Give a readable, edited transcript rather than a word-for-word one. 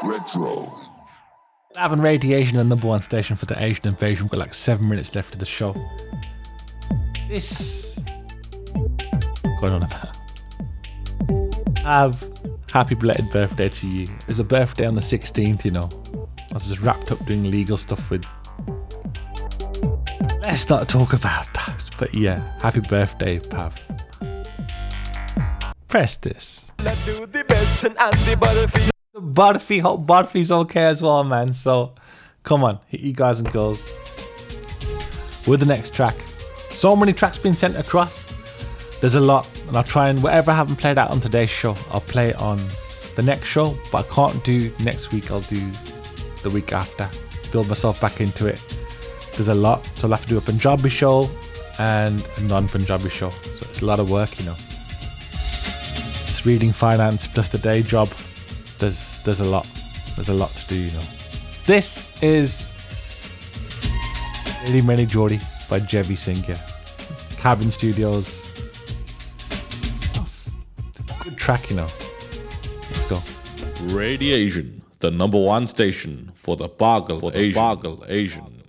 Retro. Having Radiation, the number one station for the Asian invasion. We've got like 7 minutes left of the show. This going on about. Have happy belated birthday to you. It was a birthday on the 16th, you know. I was just wrapped up doing legal stuff with. Let's not talk about that. But yeah, happy birthday, Pav. Press this. Let's do the best and Andy Butterfield. Butterfie's okay as well, man. So come on, hit you guys and girls with the next track. So many tracks being sent across. There's a lot, and I'll try and whatever I haven't played out on today's show, I'll play on the next show. But I can't do next week. I'll do the week after. Build myself back into it. There's a lot, so I'll have to do a Punjabi show and a non-Punjabi show. So it's a lot of work, you know. Just reading finance plus the day job. There's a lot. There's a lot to do, you know. This is Really Many Geordie by Jevi Singh. Cabin Studios. Good track, you know. Let's go. Radiation, the number one station for the Bargle Asian.